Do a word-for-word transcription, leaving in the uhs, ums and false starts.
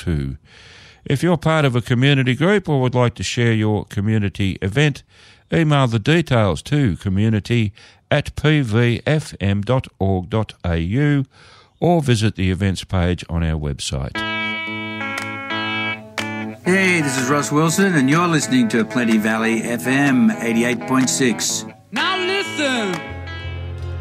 too. If you're part of a community group or would like to share your community event, email the details to community at p v f m dot org dot a u or visit the events page on our website. Hey, this is Ross Wilson, and you're listening to Plenty Valley F M eighty-eight point six. Now listen!